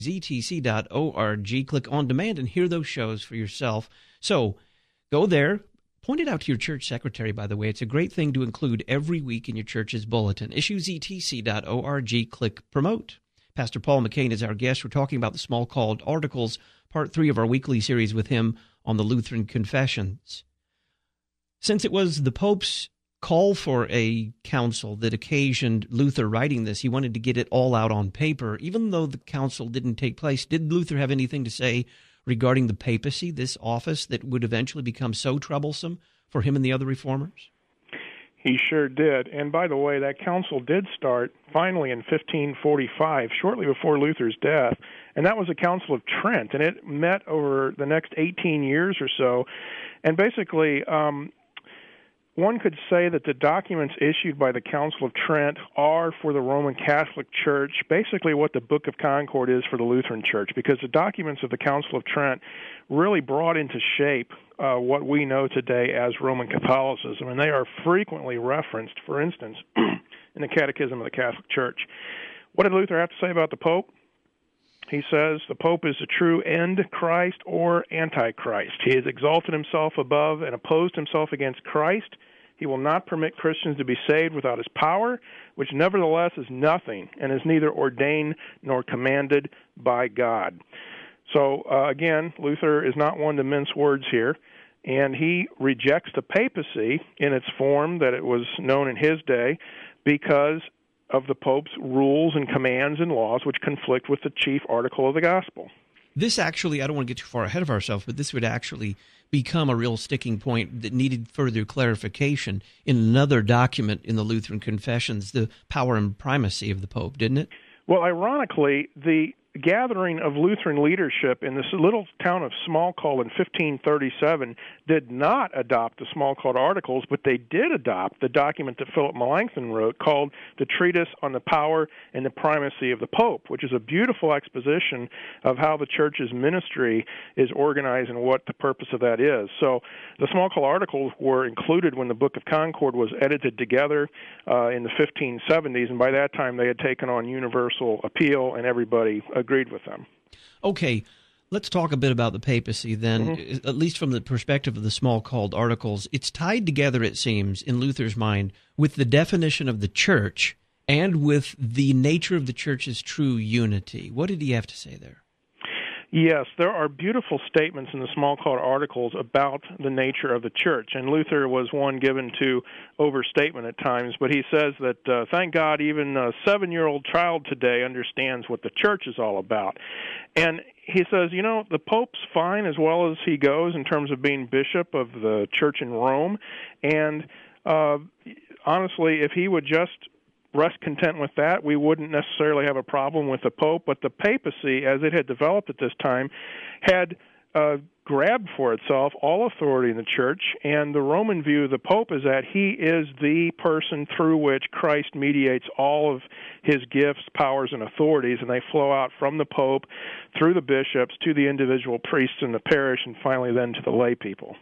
ztc.org. Click on demand and hear those shows for yourself. So go there. Point it out to your church secretary, by the way. It's a great thing to include every week in your church's bulletin. issuesetc.org. Click promote. Pastor Paul McCain is our guest. We're talking about the Small Called Articles, part 3 of our weekly series with him on the Lutheran Confessions. Since it was the Pope's call for a council that occasioned Luther writing this, he wanted to get it all out on paper. Even though the council didn't take place, did Luther have anything to say regarding the papacy, this office that would eventually become so troublesome for him and the other reformers? He sure did. And by the way, that council did start finally in 1545, shortly before Luther's death, and that was the Council of Trent, and it met over the next 18 years or so. And basically, one could say that the documents issued by the Council of Trent are for the Roman Catholic Church basically what the Book of Concord is for the Lutheran Church, because the documents of the Council of Trent really brought into shape what we know today as Roman Catholicism, and they are frequently referenced, for instance, in the Catechism of the Catholic Church. What did Luther have to say about the Pope? He says the Pope is the true end Christ or Antichrist. He has exalted himself above and opposed himself against Christ. He will not permit Christians to be saved without his power, which nevertheless is nothing and is neither ordained nor commanded by God. So, again, Luther is not one to mince words here, and he rejects the papacy in its form that it was known in his day because of the Pope's rules and commands and laws which conflict with the chief article of the gospel. This actually, I don't want to get too far ahead of ourselves, but this would actually become a real sticking point that needed further clarification in another document in the Lutheran Confessions, the power and primacy of the Pope, didn't it? Well, ironically, the gathering of Lutheran leadership in this little town of Smalcald in 1537 did not adopt the Smalcald Articles, but they did adopt the document that Philip Melanchthon wrote called the Treatise on the Power and the Primacy of the Pope, which is a beautiful exposition of how the Church's ministry is organized and what the purpose of that is. So the Smalcald Articles were included when the Book of Concord was edited together in the 1570s, and by that time they had taken on universal appeal, and everybody agreed with them. Okay, let's talk a bit about the papacy then, at least from the perspective of the Smalcald Articles. It's tied together, it seems, in Luther's mind, with the definition of the Church and with the nature of the Church's true unity. What did he have to say there? Yes, there are beautiful statements in the Smalcald Articles about the nature of the Church, and Luther was one given to overstatement at times, but he says that, thank God, even a 7-year-old child today understands what the Church is all about. And he says, you know, the Pope's fine as well as he goes in terms of being bishop of the Church in Rome, and honestly, if he would just rest content with that, we wouldn't necessarily have a problem with the Pope, but the papacy, as it had developed at this time, had grabbed for itself all authority in the Church, and the Roman view of the Pope is that he is the person through which Christ mediates all of his gifts, powers, and authorities, and they flow out from the Pope through the bishops to the individual priests in the parish, and finally then to the lay people.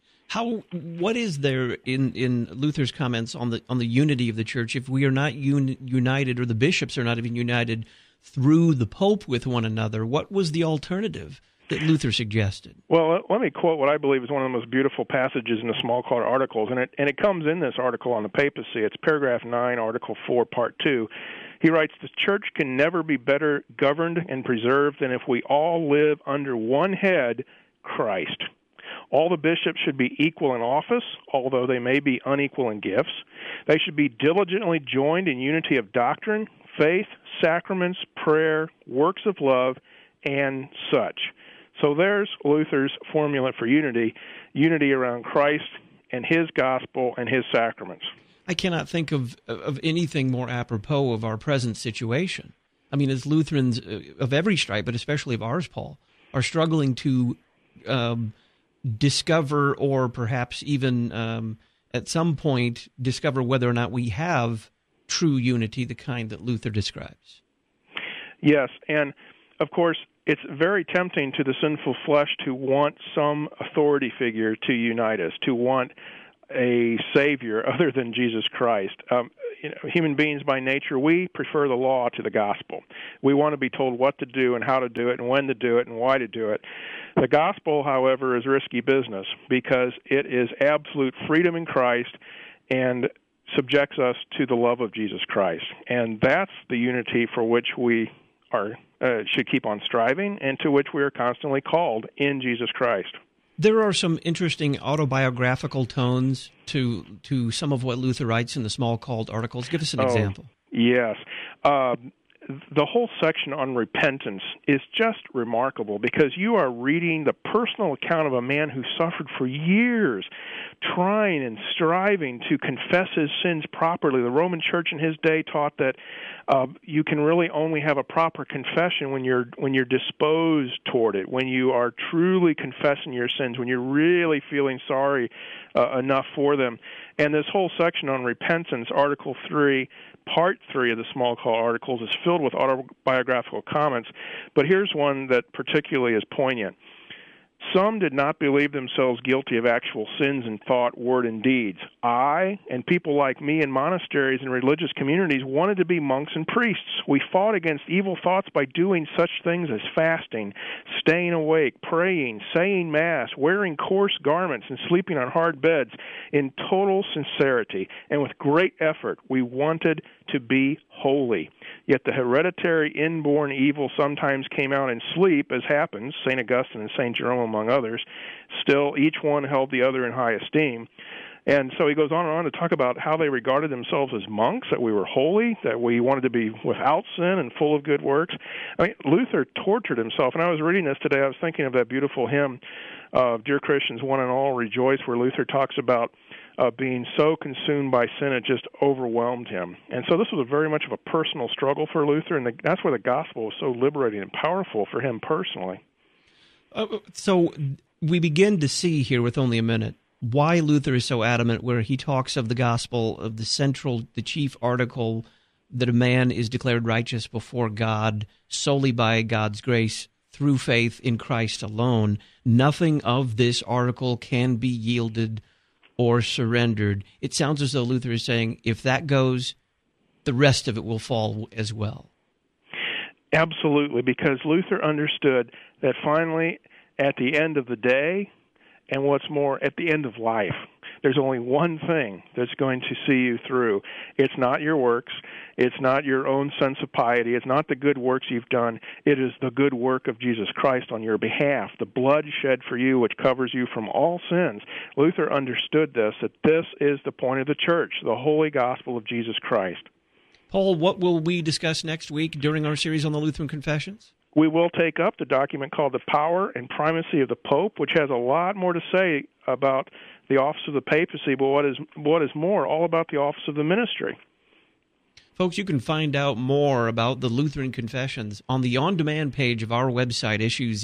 What is there in Luther's comments on the unity of the Church if we are not united, or the bishops are not even united through the Pope with one another? What was the alternative that Luther suggested? Well, let me quote what I believe is one of the most beautiful passages in the Smalcald Articles, and it comes in this article on the papacy. It's paragraph 9, article 4, part 2. He writes, "The Church can never be better governed and preserved than if we all live under one head, Christ. All the bishops should be equal in office, although they may be unequal in gifts. They should be diligently joined in unity of doctrine, faith, sacraments, prayer, works of love, and such." So there's Luther's formula for unity around Christ and his gospel and his sacraments. I cannot think of anything more apropos of our present situation. I mean, as Lutherans of every stripe, but especially of ours, Paul, are struggling to discover, or perhaps even at some point discover whether or not we have true unity, the kind that Luther describes. Yes, and of course, it's very tempting to the sinful flesh to want some authority figure to unite us, to want a Savior other than Jesus Christ. human beings by nature, we prefer the law to the gospel. We want to be told what to do and how to do it and when to do it and why to do it. The gospel, however, is risky business because it is absolute freedom in Christ and subjects us to the love of Jesus Christ. And that's the unity for which we should keep on striving and to which we are constantly called in Jesus Christ. There are some interesting autobiographical tones to some of what Luther writes in the Small Called Articles. Give us an example. Yes. The whole section on repentance is just remarkable because you are reading the personal account of a man who suffered for years trying and striving to confess his sins properly. The Roman Church in his day taught that you can really only have a proper confession when you're disposed toward it, when you are truly confessing your sins, when you're really feeling sorry enough for them. And this whole section on repentance, Article 3, Part 3 of the Small Call Articles, is filled with autobiographical comments, but here's one that particularly is poignant. Some did not believe themselves guilty of actual sins in thought, word, and deeds. I, and people like me in monasteries and religious communities, wanted to be monks and priests. We fought against evil thoughts by doing such things as fasting, staying awake, praying, saying Mass, wearing coarse garments, and sleeping on hard beds. In total sincerity and with great effort, we wanted to be holy. Yet the hereditary inborn evil sometimes came out in sleep, as happens, St. Augustine and St. Jerome among others. Still, each one held the other in high esteem. And so he goes on and on to talk about how they regarded themselves as monks, that we were holy, that we wanted to be without sin and full of good works. I mean, Luther tortured himself. And I was reading this today, I was thinking of that beautiful hymn, Dear Christians, One and All Rejoice, where Luther talks about being so consumed by sin it just overwhelmed him. And so this was very much of a personal struggle for Luther, and that's where the gospel was so liberating and powerful for him personally. So we begin to see here with only a minute why Luther is so adamant where he talks of the gospel, of the chief article, that a man is declared righteous before God solely by God's grace through faith in Christ alone. Nothing of this article can be yielded or surrendered. It sounds as though Luther is saying, if that goes, the rest of it will fall as well. Absolutely, because Luther understood that finally, at the end of the day, and what's more, at the end of life, there's only one thing that's going to see you through. It's not your works. It's not your own sense of piety. It's not the good works you've done. It is the good work of Jesus Christ on your behalf, the blood shed for you, which covers you from all sins. Luther understood this, that this is the point of the church, the holy gospel of Jesus Christ. Paul, what will we discuss next week during our series on the Lutheran Confessions? We will take up the document called The Power and Primacy of the Pope, which has a lot more to say about the office of the papacy, but what is more, all about the office of the ministry. Folks, you can find out more about the Lutheran Confessions on the on-demand page of our website,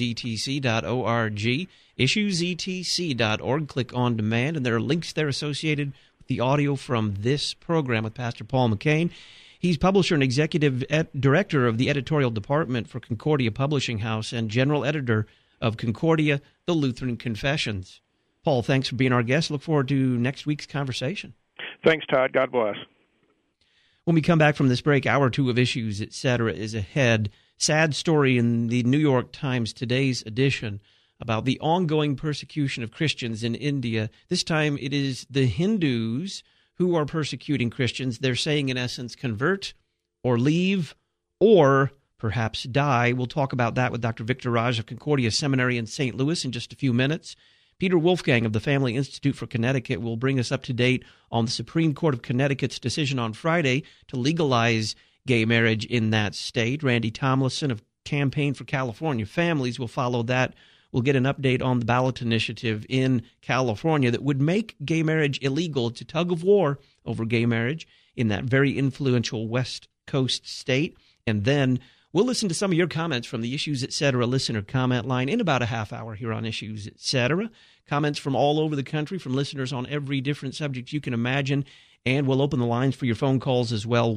issuesetc.org, issuesetc.org. Click on demand, and there are links there associated with the audio from this program with Pastor Paul McCain. He's publisher and executive director of the editorial department for Concordia Publishing House and general editor of Concordia, the Lutheran Confessions. Paul, thanks for being our guest. Look forward to next week's conversation. Thanks, Todd. God bless. When we come back from this break, hour two of Issues, Etc. is ahead. Sad story in the New York Times today's edition about the ongoing persecution of Christians in India. This time it is the Hindus who are persecuting Christians. They're saying, in essence, convert or leave or perhaps die. We'll talk about that with Dr. Victor Raj of Concordia Seminary in St. Louis in just a few minutes. Peter Wolfgang of the Family Institute for Connecticut will bring us up to date on the Supreme Court of Connecticut's decision on Friday to legalize gay marriage in that state. Randy Tomlinson of Campaign for California Families will follow that. We'll get an update on the ballot initiative in California that would make gay marriage illegal. It's a tug of war over gay marriage in that very influential West Coast state. And then we'll listen to some of your comments from the Issues Etc. listener comment line in about a half hour here on Issues Etc. Comments from all over the country, from listeners on every different subject you can imagine. And we'll open the lines for your phone calls as well.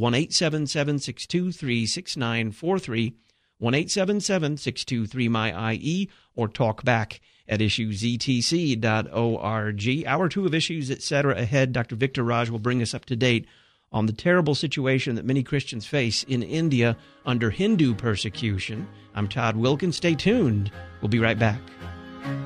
1-877-623-6943, 1-877-623-MY-IE, or talk back at issuesetc.org. Hour two of Issues Etc. ahead. Dr. Victor Raj will bring us up to date on the terrible situation that many Christians face in India under Hindu persecution. I'm Todd Wilkins. Stay tuned. We'll be right back.